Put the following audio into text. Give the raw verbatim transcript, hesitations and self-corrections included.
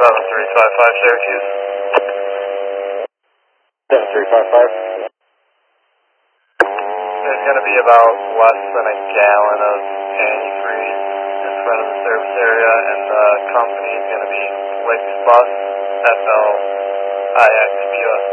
seven three five five Syracuse. seven three five five. There's going to be about less than a gallon of antifreeze in front of the service area, and the company is going to be Flixbus, F L I X B U S.